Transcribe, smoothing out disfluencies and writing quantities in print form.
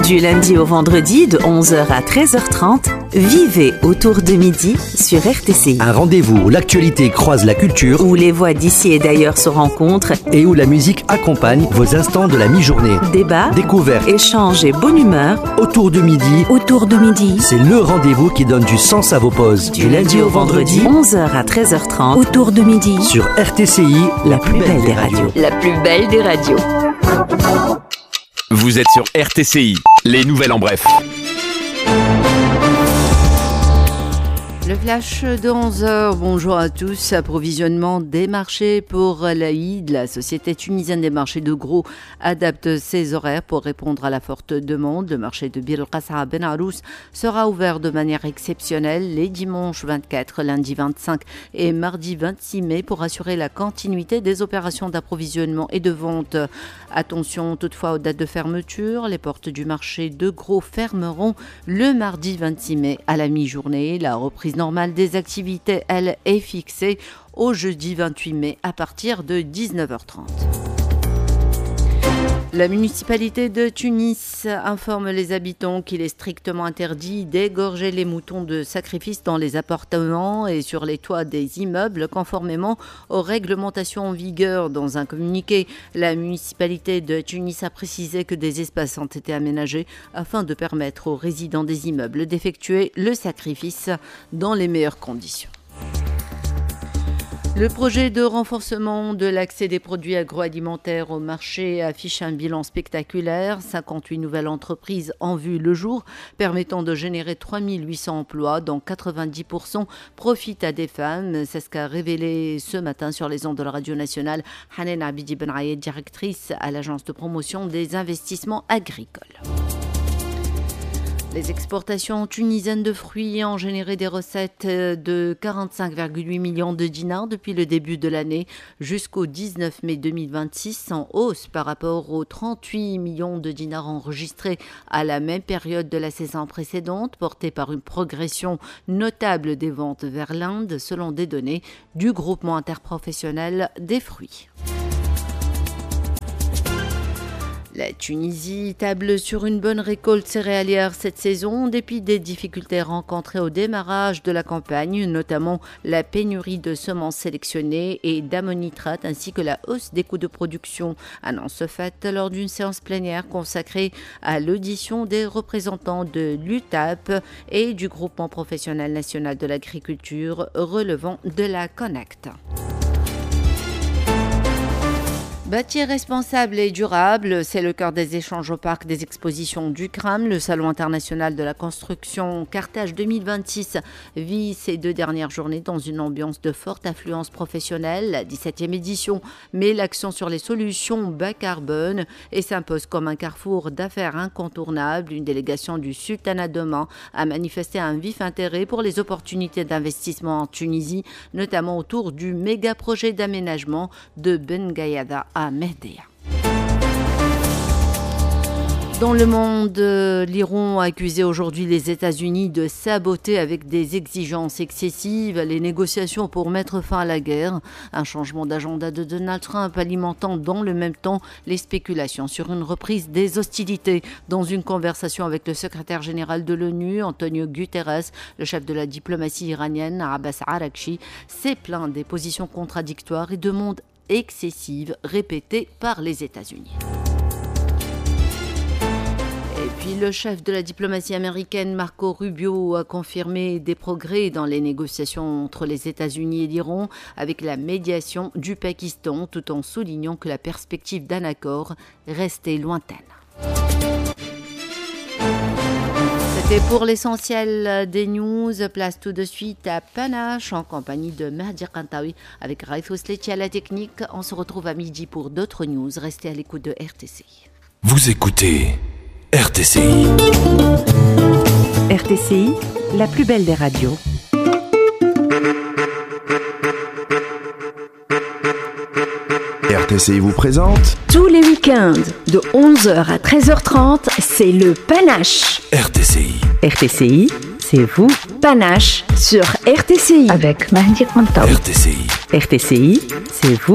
Du lundi au vendredi de 11h à 13h30, vivez autour de midi sur RTCI. Un rendez-vous où l'actualité croise la culture, Où les voix d'ici et d'ailleurs se rencontrent. et où la musique accompagne vos instants de la mi-journée. Débat, Découverte, échange et bonne humeur. autour de midi, Autour de midi, c'est le rendez-vous qui donne du sens à vos pauses. du lundi au vendredi, 11h à 13h30. Autour de midi. Sur RTCI, La plus belle des radios. La plus belle des radios. Vous êtes sur RTCI, les nouvelles en bref. Le flash de 11h, bonjour à tous. Approvisionnement des marchés pour l'Aïd. La société tunisienne des marchés de gros adapte ses horaires pour répondre à la forte demande. Le marché de Bir el-Qasra Ben Arous sera ouvert de manière exceptionnelle les dimanches 24, lundi 25 et mardi 26 mai pour assurer la continuité des opérations d'approvisionnement et de vente. Attention toutefois aux dates de fermeture. Les portes du marché de gros fermeront le mardi 26 mai à la mi-journée. La reprise normale des activités, elle, est fixée au jeudi 28 mai à partir de 19h30. La municipalité de Tunis informe les habitants qu'il est strictement interdit d'égorger les moutons de sacrifice dans les appartements et sur les toits des immeubles, conformément aux réglementations en vigueur. Dans un communiqué, la municipalité de Tunis a précisé que des espaces ont été aménagés afin de permettre aux résidents des immeubles d'effectuer le sacrifice dans les meilleures conditions. Le projet de renforcement de l'accès des produits agroalimentaires au marché affiche un bilan spectaculaire. 58 nouvelles entreprises en vue le jour, permettant de générer 3800 emplois, dont 90% profitent à des femmes. C'est ce qu'a révélé ce matin sur les ondes de la radio nationale Hanen Abidi Ben Ayed, directrice à l'agence de promotion des investissements agricoles. Les exportations tunisiennes de fruits ont généré des recettes de 45,8 millions de dinars depuis le début de l'année jusqu'au 19 mai 2026, en hausse par rapport aux 38 millions de dinars enregistrés à la même période de la saison précédente, portée par une progression notable des ventes vers l'Inde, selon des données du groupement interprofessionnel des fruits. La Tunisie table sur une bonne récolte céréalière cette saison, en dépit des difficultés rencontrées au démarrage de la campagne, notamment la pénurie de semences sélectionnées et d'ammonitrate, ainsi que la hausse des coûts de production. Annonce faite lors d'une séance plénière consacrée à l'audition des représentants de l'UTAP et du groupement professionnel national de l'agriculture relevant de la CONACT. Bâtir responsable et durable, c'est le cœur des échanges au parc des expositions du CRAM. Le Salon international de la construction Carthage 2026 vit ces 2 dernières journées dans une ambiance de forte affluence professionnelle. La 17e édition met l'accent sur les solutions bas carbone et s'impose comme un carrefour d'affaires incontournable. Une délégation du Sultanat d'Oman a manifesté un vif intérêt pour les opportunités d'investissement en Tunisie, notamment autour du méga projet d'aménagement de Ben Gayada à Mehdia. Dans le monde, l'Iran a accusé aujourd'hui les États-Unis de saboter avec des exigences excessives les négociations pour mettre fin à la guerre. Un changement d'agenda de Donald Trump alimentant dans le même temps les spéculations sur une reprise des hostilités. Dans une conversation avec le secrétaire général de l'ONU, Antonio Guterres, le chef de la diplomatie iranienne, Abbas Araghchi, s'est plaint des positions contradictoires et demandes excessives répétées par les États-Unis. Et puis le chef de la diplomatie américaine, Marco Rubio, a confirmé des progrès dans les négociations entre les États-Unis et l'Iran avec la médiation du Pakistan, tout en soulignant que la perspective d'un accord restait lointaine. C'était pour l'essentiel des news. Place tout de suite à Panache en compagnie de Mahdi Kantaoui avec Raifous Leti à la technique. On se retrouve à midi pour d'autres news. Restez à l'écoute de RTCI. Vous écoutez RTCI. RTCI, la plus belle des radios. RTCI vous présente Tous les week-ends, de 11h à 13h30, c'est le Panache. RTCI. RTCI, c'est vous. Panache sur RTCI. Avec Mahdi Kantaoui. RTCI. RTCI, c'est vous.